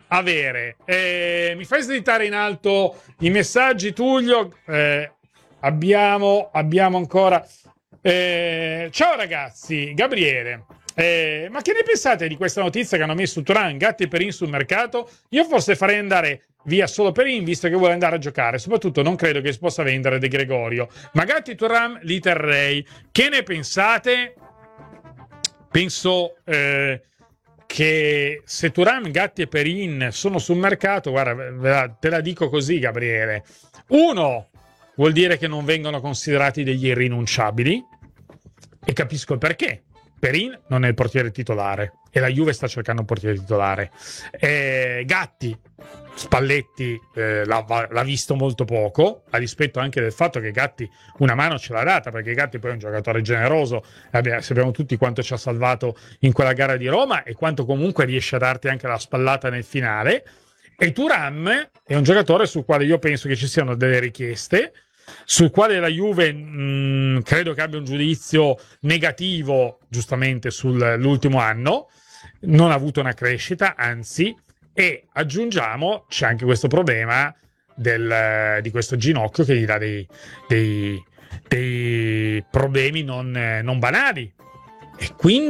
avere. Mi fai slittare in alto i messaggi, Tullio? Abbiamo ancora. Ciao ragazzi, Gabriele. Ma che ne pensate di questa notizia che hanno messo Thuram, Gatti e Perin sul mercato? Io forse farei andare via solo Perin, visto che vuole andare a giocare. Soprattutto non credo che si possa vendere De Gregorio. Ma Gatti e Thuram li terrei. Che ne pensate? Penso che se Thuram, Gatti e Perin sono sul mercato, guarda, te la dico così, Gabriele. Uno, vuol dire che non vengono considerati degli irrinunciabili, e capisco il perché. Perin non è il portiere titolare e la Juve sta cercando un portiere titolare. Gatti, Spalletti l'ha visto molto poco, a dispetto anche del fatto che Gatti una mano ce l'ha data, perché Gatti poi è un giocatore generoso, sappiamo tutti quanto ci ha salvato in quella gara di Roma e quanto comunque riesce a darti anche la spallata nel finale. E Thuram è un giocatore sul quale io penso che ci siano delle richieste, sul quale la Juve credo che abbia un giudizio negativo, giustamente, sull'ultimo anno. Non ha avuto una crescita, anzi, e aggiungiamo c'è anche questo problema di questo ginocchio che gli dà dei problemi non banali, e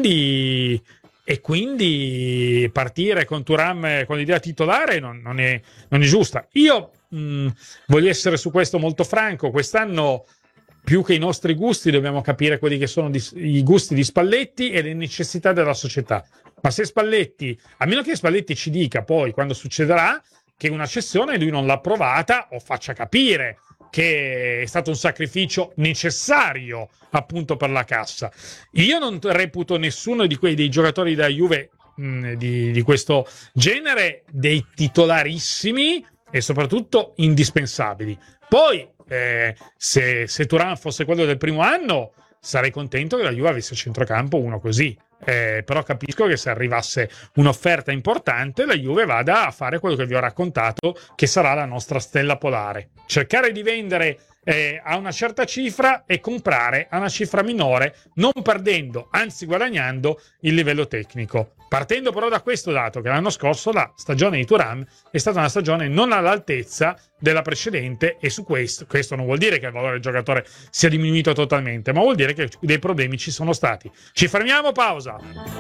quindi partire con Thuram con l'idea titolare non è giusta. Io voglio essere su questo molto franco. Quest'anno, più che i nostri gusti, dobbiamo capire quelli che sono i gusti di Spalletti e le necessità della società. Ma se Spalletti, a meno che Spalletti ci dica poi, quando succederà, che una cessione lui non l'ha approvata, o faccia capire che è stato un sacrificio necessario appunto per la cassa. Io non reputo nessuno di dei giocatori della Juve di questo genere dei titolarissimi e soprattutto indispensabili. Poi se Thuram fosse quello del primo anno, sarei contento che la Juve avesse a centrocampo uno così. Però capisco che se arrivasse un'offerta importante, la Juve vada a fare quello che vi ho raccontato, che sarà la nostra stella polare: cercare di vendere a una certa cifra e comprare a una cifra minore, non perdendo, anzi guadagnando il livello tecnico. Partendo però da questo dato, che l'anno scorso la stagione di Thuram è stata una stagione non all'altezza della precedente, e su questo non vuol dire che il valore del giocatore sia diminuito totalmente, ma vuol dire che dei problemi ci sono stati. Ci fermiamo, pausa.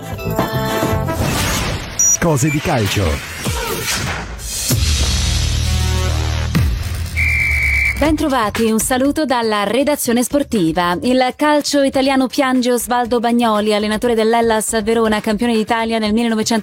Cose di calcio. Bentrovati, un saluto dalla redazione sportiva. Il calcio italiano piange Osvaldo Bagnoli, allenatore dell'Hellas Verona, campione d'Italia nel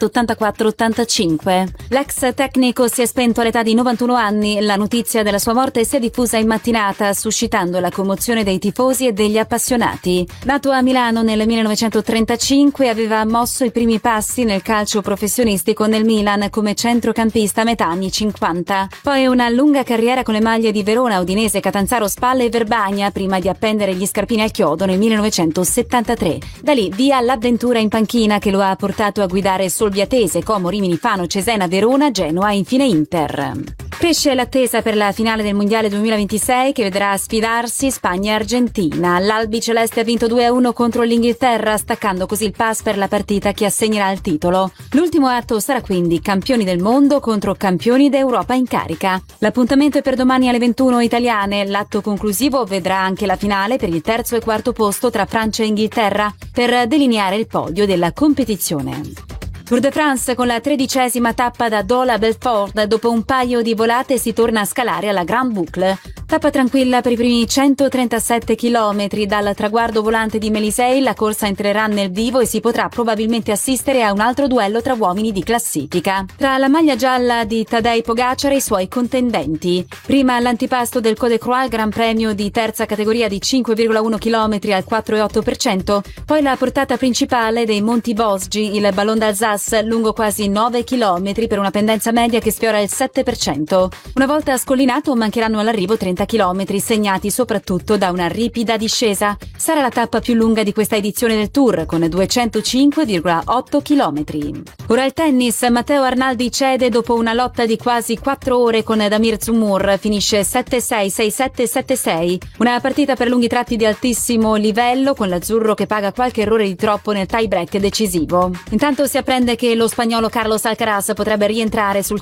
1984-85. L'ex tecnico si è spento all'età di 91 anni. La notizia della sua morte si è diffusa in mattinata, suscitando la commozione dei tifosi e degli appassionati. Nato a Milano nel 1935, aveva mosso i primi passi nel calcio professionistico nel Milan come centrocampista a metà anni 50. Poi una lunga carriera con le maglie di Verona, Udinese, Catanzaro, Spalla e Verbagna, prima di appendere gli scarpini al chiodo nel 1973. Da lì via l'avventura in panchina, che lo ha portato a guidare Solviatese, Como, Rimini, Fano, Cesena, Verona, Genoa e infine Inter. Cresce l'attesa per la finale del Mondiale 2026, che vedrà sfidarsi Spagna e Argentina. L'Albi Celeste ha vinto 2-1 contro l'Inghilterra, staccando così il pass per la partita che assegnerà il titolo. L'ultimo atto sarà quindi campioni del mondo contro campioni d'Europa in carica. L'appuntamento è per domani alle 21 italiane. L'atto conclusivo vedrà anche la finale per il terzo e quarto posto tra Francia e Inghilterra, per delineare il podio della competizione. Tour de France con la 13ª tappa da Dole a Belfort. Dopo un paio di volate si torna a scalare alla Grand Boucle. Tappa tranquilla per i primi 137 chilometri. Dal traguardo volante di Mélisey la corsa entrerà nel vivo e si potrà probabilmente assistere a un altro duello tra uomini di classifica, tra la maglia gialla di Tadej Pogacar e i suoi contendenti. Prima l'antipasto del Col de Croix, Gran Premio di terza categoria di 5,1 km al 4,8%, poi la portata principale dei Monti Bosgi, il Ballon d'Alsace, lungo quasi 9 km per una pendenza media che sfiora il 7%. Una volta scollinato mancheranno all'arrivo 30 km, segnati soprattutto da una ripida discesa. Sarà la tappa più lunga di questa edizione del Tour, con 205,8 km. Ora il tennis. Matteo Arnaldi cede dopo una lotta di quasi 4 ore con Damir Dzumhur. Finisce 7-6, 6-7, 7-6. Una partita per lunghi tratti di altissimo livello, con l'azzurro che paga qualche errore di troppo nel tie break decisivo. Intanto si apprende che lo spagnolo Carlos Alcaraz potrebbe rientrare sul